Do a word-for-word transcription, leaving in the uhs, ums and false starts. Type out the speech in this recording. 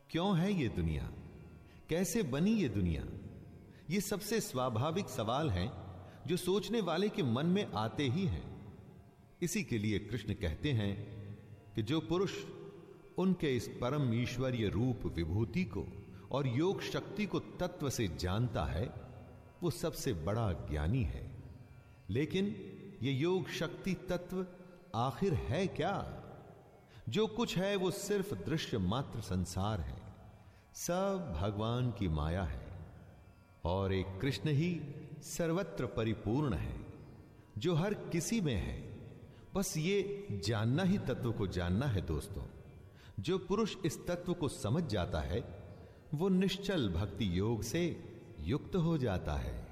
क्यों है ये दुनिया, कैसे बनी ये दुनिया? ये सबसे स्वाभाविक सवाल हैं जो सोचने वाले के मन में आते ही हैं। इसी के लिए कृष्ण कहते हैं कि जो पुरुष उनके इस परम ईश्वरीय रूप विभूति को और योग शक्ति को तत्व से जानता है, वो सबसे बड़ा ज्ञानी है। लेकिन ये योग शक्ति तत्व आखिर है क्या? जो कुछ है वो सिर्फ दृश्य मात्र संसार है, सब भगवान की माया है और एक कृष्ण ही सर्वत्र परिपूर्ण है जो हर किसी में है। बस ये जानना ही तत्व को जानना है दोस्तों। जो पुरुष इस तत्व को समझ जाता है वो निश्चल भक्ति योग से युक्त हो जाता है।